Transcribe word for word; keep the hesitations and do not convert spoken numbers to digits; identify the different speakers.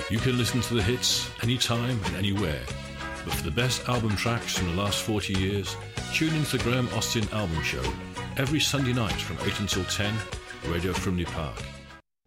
Speaker 1: You can listen to the hits anytime and anywhere. But for the best album tracks from the last forty years, tune into the Graham Austin Album Show every Sunday night from eight until ten, Radio Frimley Park.